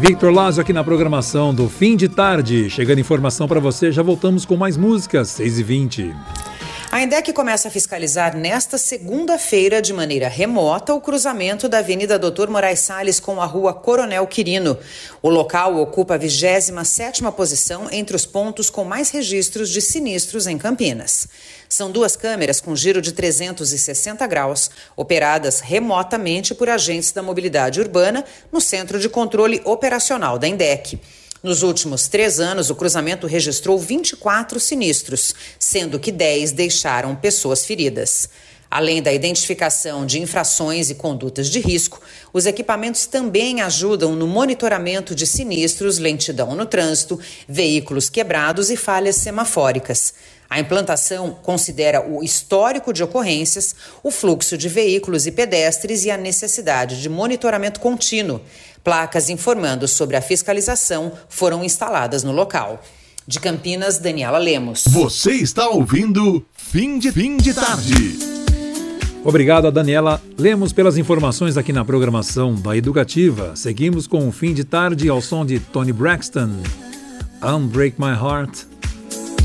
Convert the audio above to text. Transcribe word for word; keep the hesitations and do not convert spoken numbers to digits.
Victor Lazio aqui na programação do Fim de Tarde. Chegando informação para você, já voltamos com mais músicas, seis e vinte. A INDEC começa a fiscalizar nesta segunda-feira, de maneira remota, o cruzamento da Avenida doutor Moraes Salles com a Rua Coronel Quirino. O local ocupa a vigésima sétima posição entre os pontos com mais registros de sinistros em Campinas. São duas câmeras com giro de trezentos e sessenta graus, operadas remotamente por agentes da mobilidade urbana no Centro de Controle Operacional da INDEC. Nos últimos três anos, o cruzamento registrou vinte e quatro sinistros, sendo que dez deixaram pessoas feridas. Além da identificação de infrações e condutas de risco, os equipamentos também ajudam no monitoramento de sinistros, lentidão no trânsito, veículos quebrados e falhas semafóricas. A implantação considera o histórico de ocorrências, o fluxo de veículos e pedestres e a necessidade de monitoramento contínuo. Placas informando sobre a fiscalização foram instaladas no local. De Campinas, Daniela Lemos. Você está ouvindo Fim de, Fim de Tarde. Obrigado a Daniela Lemos pelas informações aqui na programação da Educativa. Seguimos com o Fim de Tarde ao som de Toni Braxton, Unbreak My Heart.